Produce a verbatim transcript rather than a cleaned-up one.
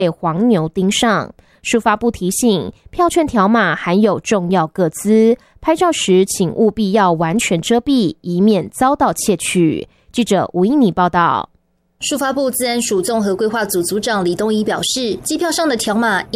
被黄牛盯上。数发部提醒，票券条码含有重要个资，拍照时请务必要完全遮蔽，以免遭到窃取。记者吴依妮报道。 数发部资安署综合规划组组长李东仪表示，机票上的条码